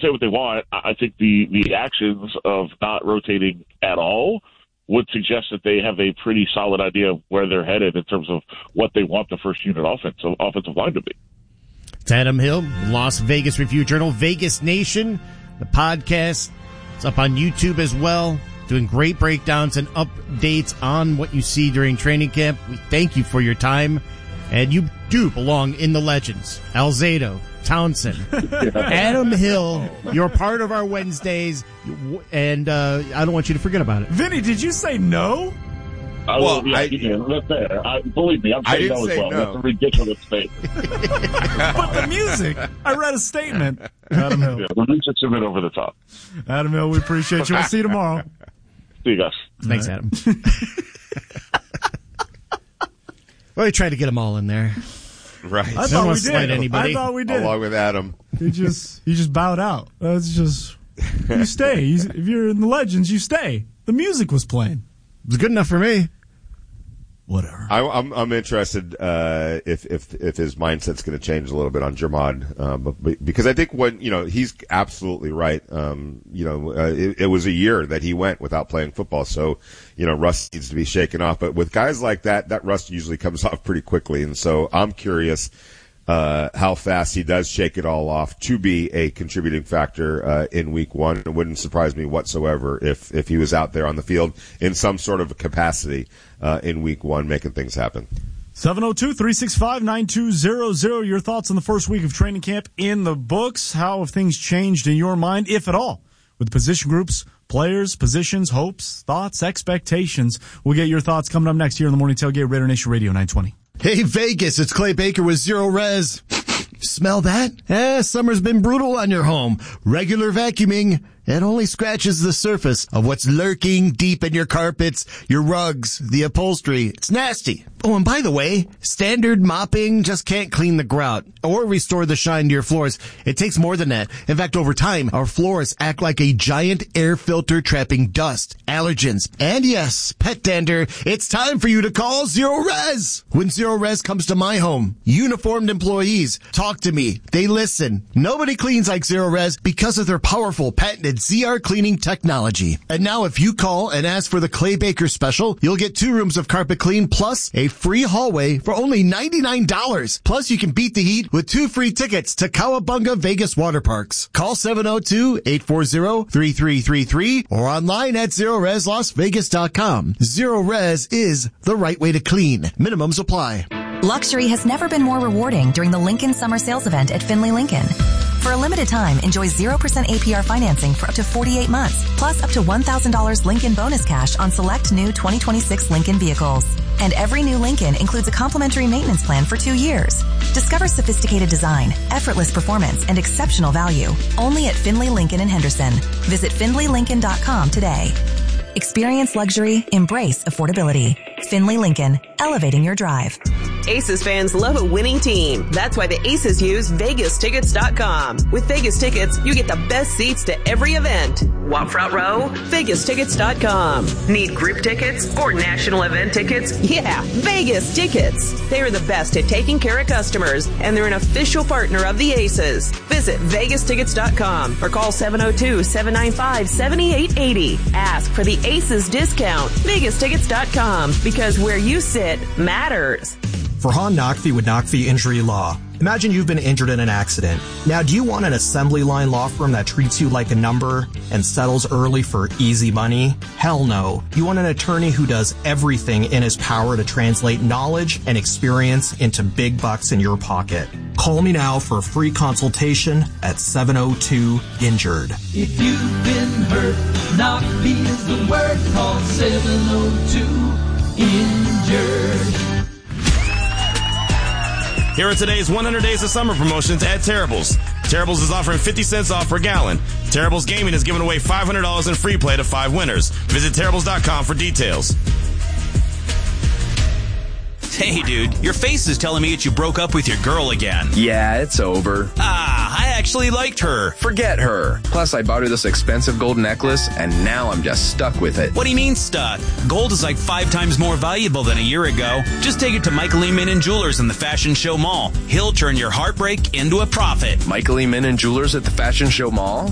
say what they want. I think the actions of not rotating at all would suggest that they have a pretty solid idea of where they're headed in terms of what they want the first unit offensive line to be. It's Adam Hill, Las Vegas Review-Journal, Vegas Nation, the podcast. It's up on YouTube as well, doing great breakdowns and updates on what you see during training camp. We thank you for your time, and you do belong in the legends. Alzado, Townsend, Adam Hill, you're part of our Wednesdays, and I don't want you to forget about it. Vinny, did you say no? That's fair. Believe me, I'm saying no as well. No. That's a ridiculous statement. But the music, I read a statement. Adam Hill. Yeah, the music's a bit over the top. Adam Hill, we appreciate you. We'll see you tomorrow. See you guys. Thanks, Adam. Well, we tried to get them all in there. Right. I thought we did. Anybody. I thought we did. Along with Adam. He just bowed out. That's just, you stay. If you're in the legends, you stay. The music was playing. It was good enough for me. Whatever. I'm interested if his mindset's going to change a little bit on Jermod, because I think he's absolutely right. It was a year that he went without playing football, so rust needs to be shaken off. But with guys like that rust usually comes off pretty quickly, and so I'm curious how fast he does shake it all off to be a contributing factor in Week 1. It wouldn't surprise me whatsoever if he was out there on the field in some sort of a capacity in Week 1 making things happen. 702-365-9200. Your thoughts on the first week of training camp in the books. How have things changed in your mind, if at all, with position groups, players, positions, hopes, thoughts, expectations? We'll get your thoughts coming up next here in the Morning Tailgate, Raider Nation Radio 920. Hey, Vegas, it's Clay Baker with Zero Res. Smell that? Summer's been brutal on your home. Regular vacuuming, it only scratches the surface of what's lurking deep in your carpets, your rugs, the upholstery. It's nasty. Oh, and by the way, standard mopping just can't clean the grout or restore the shine to your floors. It takes more than that. In fact, over time, our floors act like a giant air filter trapping dust, allergens, and yes, pet dander. It's time for you to call Zero Res. When Zero Res comes to my home, uniformed employees talk to me. They listen. Nobody cleans like Zero Res because of their powerful patented ZR cleaning technology. And now if you call and ask for the Clay Baker special, you'll get 2 rooms of carpet clean plus a free hallway for only $99. Plus, you can beat the heat with 2 free tickets to Cowabunga Vegas Water Parks. Call 702-840-3333 or online at ZeroResLasVegas.com. Zero Res is the right way to clean. Minimums apply. Luxury has never been more rewarding during the Lincoln Summer Sales Event at Findlay Lincoln. For a limited time, enjoy 0% APR financing for up to 48 months, plus up to $1,000 Lincoln bonus cash on select new 2026 Lincoln vehicles. And every new Lincoln includes a complimentary maintenance plan for 2 years. Discover sophisticated design, effortless performance, and exceptional value. Only at Findlay Lincoln in Henderson. Visit FindlayLincoln.com today. Experience luxury, embrace affordability. Findlay Lincoln, elevating your drive. Aces fans love a winning team. That's why the Aces use VegasTickets.com. With Vegas Tickets, you get the best seats to every event. Want front row? VegasTickets.com. Need group tickets or national event tickets? Yeah, Vegas Tickets. They are the best at taking care of customers, and they're an official partner of the Aces. Visit VegasTickets.com or call 702-795-7880. Ask for the Aces discount. VegasTickets.com, because where you sit matters. Farhan Naqvi with Naqvi Injury Law. Imagine you've been injured in an accident. Now, do you want an assembly line law firm that treats you like a number and settles early for easy money? Hell no. You want an attorney who does everything in his power to translate knowledge and experience into big bucks in your pocket. Call me now for a free consultation at 702-INJURED. If you've been hurt, Naqvi is the word. Call 702-INJURED. Here are today's 100 Days of Summer promotions at Terrible's. Terrible's is offering 50 cents off per gallon. Terrible's Gaming is giving away $500 in free play to 5 winners. Visit Terrible's.com for details. Hey, dude, your face is telling me that you broke up with your girl again. Yeah, it's over. I actually liked her. Forget her. Plus, I bought her this expensive gold necklace, and now I'm just stuck with it. What do you mean stuck? Gold is like 5 times more valuable than a year ago. Just take it to Michael E. Minnan Jewelers in the Fashion Show Mall. He'll turn your heartbreak into a profit. Michael E. Minnan Jewelers at the Fashion Show Mall?